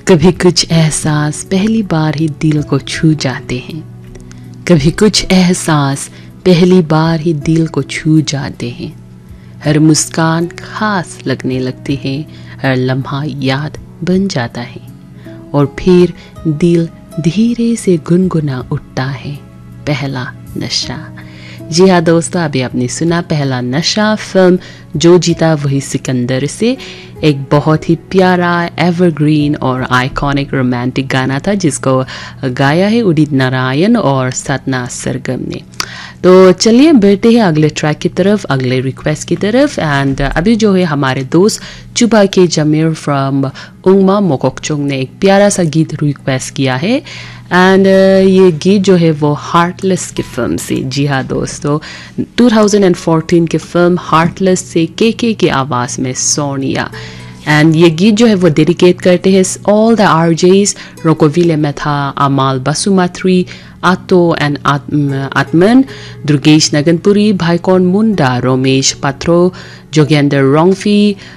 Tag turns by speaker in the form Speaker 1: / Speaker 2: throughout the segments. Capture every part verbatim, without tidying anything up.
Speaker 1: कभी कुछ एहसास पहली बार ही दिल को छू जाते हैं, कभी कुछ एहसास पहली बार ही दिल को छू जाते हैं। हर मुस्कान खास लगने लगती है, हर लम्हा याद बन जाता है और फिर दिल धीरे से गुनगुना उठता है पहला नशा। जी हाँ दोस्तों, अभी आपने सुना पहला नशा फिल्म जो जीता वही सिकंदर से। एक बहुत ही प्यारा एवरग्रीन और आइकॉनिक रोमांटिक गाना था जिसको गाया है उदित नारायण और सतना सरगम ने। तो चलिए बढ़ते हैं अगले ट्रैक की तरफ, अगले रिक्वेस्ट की तरफ। एंड अभी जो है हमारे दोस्त चुबा के जमीर फ्रॉम उंगमा मोकोकचोंग ने एक प्यारा सा गीत रिक्वेस्ट किया है। एंड uh, ये गीत जो है वो हार्टलेस की फिल्म से। जी हाँ दोस्तों, दो हज़ार चौदह की फिल्म हार्टलेस से के के की आवाज़ में सोनिया। एंड ये गीत जो है वो डेडिकेट करते हैं ऑल द आरजेस। रोकोविले में था अमाल बसुमात्री, आतो एंड आत्मन, दुर्गेश नगनपुरी, भाईकॉन मुंडा, रोमेश पात्रो, जोगेंद्र रोंगफी,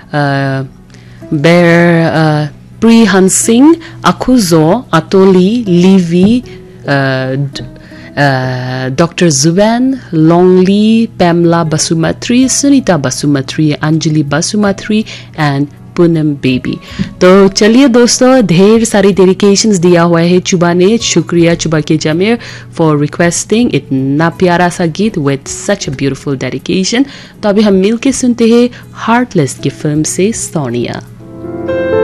Speaker 1: बेर प्रीहन Singh, अखुजो, अतोली, Levi, doctor Zubeen, लोंगली, पैमला बसुमत्री, Sunita बसुमत्री, Anjali बसुमत्री and Poonam baby. तो चलिए दोस्तों, ढेर सारी डेडिकेशंस दिया हुआ है चुबा ने। शुक्रिया चुबा के जमीर फॉर रिक्वेस्टिंग इतना प्यारा सा गीत with such a beautiful dedication. तो अभी हम मिल के सुनते हैं हार्टलेस की फिल्म से सोनिया।